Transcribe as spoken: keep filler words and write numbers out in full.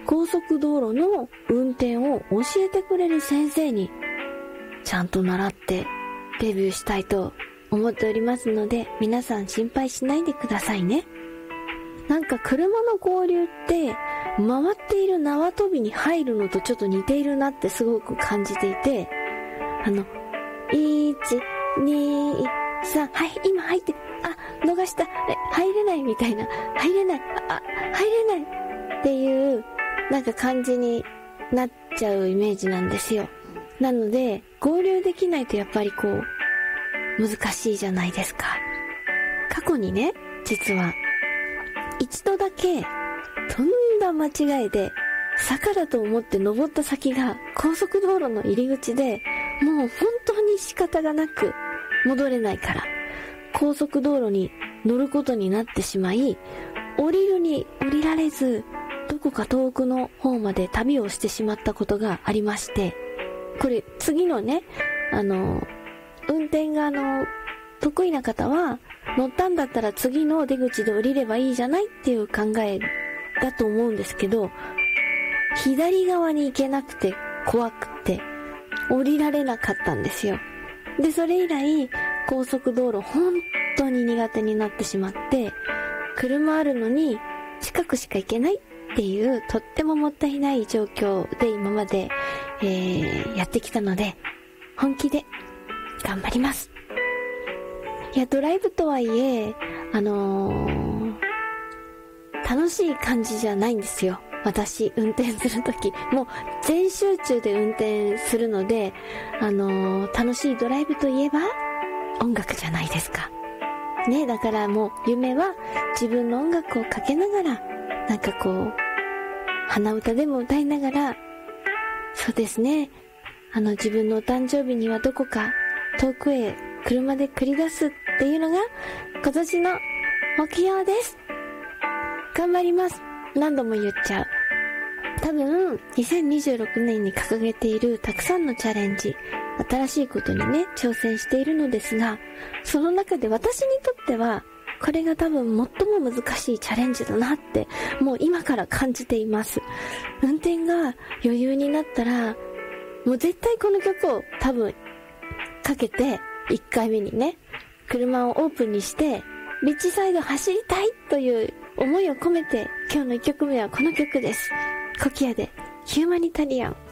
高速道路の運転を教えてくれる先生にちゃんと習ってデビューしたいと思っておりますので、皆さん心配しないでくださいね。なんか車の合流って回っている縄跳びに入るのとちょっと似ているなってすごく感じていて、あのいち、に、さん、はい今入って、あ逃した、え入れないみたいな、入れない、あ入れないっていうなんか感じになっちゃうイメージなんですよ。なので合流できないとやっぱりこう難しいじゃないですか。過去にね、実は一度だけとんだ間違いで坂だと思って登った先が高速道路の入り口で、もう本当に仕方がなく戻れないから高速道路に乗ることになってしまい、降りるに降りられずどこか遠くの方まで旅をしてしまったことがありまして、これ次のね、あの運転があの得意な方は乗ったんだったら次の出口で降りればいいじゃないっていう考えだと思うんですけど、左側に行けなくて怖くて降りられなかったんですよ。でそれ以来高速道路本当に苦手になってしまって、車あるのに近くしか行けないっていうとってももったいない状況で今まで、えー、やってきたので、本気で頑張ります。いやドライブとはいえあのー、楽しい感じじゃないんですよ。私運転するときもう全集中で運転するので、あのー、楽しいドライブといえば音楽じゃないですかね。だからもう夢は自分の音楽をかけながら、なんかこう鼻歌でも歌いながら、そうですね、あの自分のお誕生日にはどこか遠くへ車で繰り出すっていうのが今年の目標です。頑張ります。何度も言っちゃう。多分にせんにじゅうろくねんに掲げているたくさんのチャレンジ、新しいことにね挑戦しているのですが、その中で私にとってはこれが多分最も難しいチャレンジだなってもう今から感じています。運転が余裕になったらもう絶対この曲を多分かけていっかいめにね車をオープンにしてビッチサイド走りたいという思いを込めて、今日のいっきょくめはこの曲です。コキアでヒューマニタリアン。